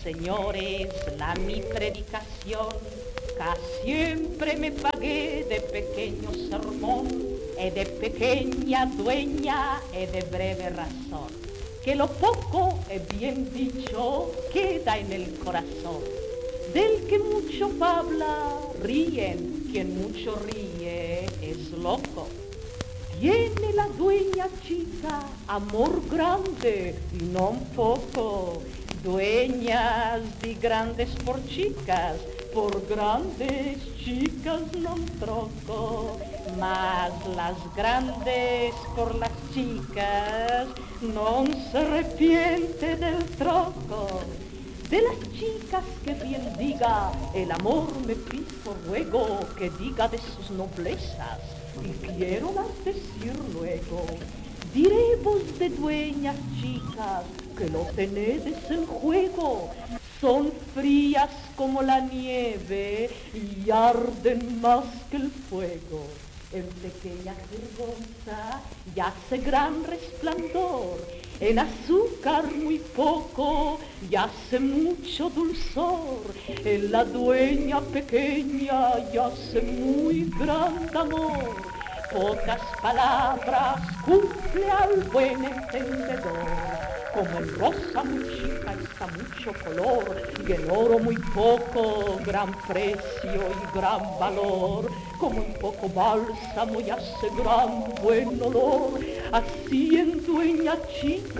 señores, la mi predicación, que siempre me pagué de pequeño sermón, de pequeña dueña, de breve razón, que lo poco bien dicho queda en el corazón. Del que mucho habla, ríen, quien mucho ríe es loco. Tiene la dueña chica amor grande y non poco, dueñas di grandes por grandes chicas non troco, mas las grandes por las chicas non se arrepiente del troco. De las chicas que bien diga, el amor me pido ruego que diga de sus noblezas, y quiero las decir luego. Diré vos de dueñas chicas, que lo tenedes en juego, son frías como la nieve y arden más que el fuego. En pequeña jergosa y hace gran resplandor, en azúcar muy poco y hace mucho dulzor, en la dueña pequeña y hace muy gran amor. Pocas palabras cumple al buen entendedor, como en rosa muy chica está mucho color, y en oro muy poco, gran precio y gran valor, como en poco bálsamo y hace gran buen olor, así en dueña chica